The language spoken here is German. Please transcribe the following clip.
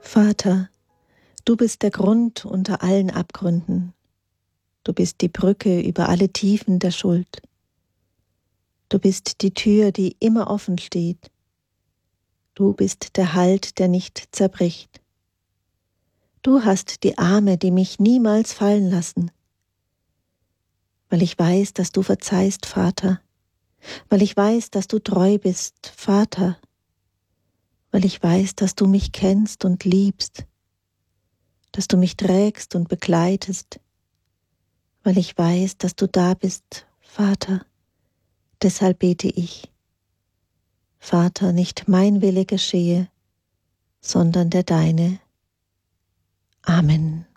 Vater, du bist der Grund unter allen Abgründen. Du bist die Brücke über alle Tiefen der Schuld. Du bist die Tür, die immer offen steht. Du bist der Halt, der nicht zerbricht. Du hast die Arme, die mich niemals fallen lassen. Weil ich weiß, dass du verzeihst, Vater. Weil ich weiß, dass du treu bist, Vater. Weil ich weiß, dass du mich kennst und liebst. Dass du mich trägst und begleitest. Weil ich weiß, dass du da bist, Vater. Deshalb bete ich. Vater, nicht mein Wille geschehe, sondern der deine. Amen.